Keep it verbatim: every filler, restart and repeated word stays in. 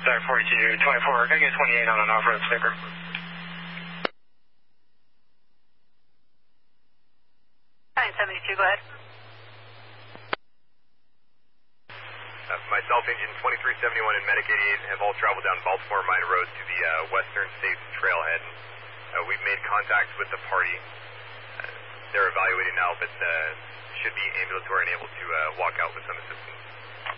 Side forty-two twenty-four, gonna get twenty-eight on an off-road sleeper. nine seventy-two, go ahead. Uh, myself, engine twenty-three seventy-one and Medic eighty-eight have all traveled down Baltimore Mine Road to the uh, Western States Trailhead. Uh, we've made contact with the party. Uh, they're evaluating now, but uh, should be ambulatory and able to uh, walk out with some assistance.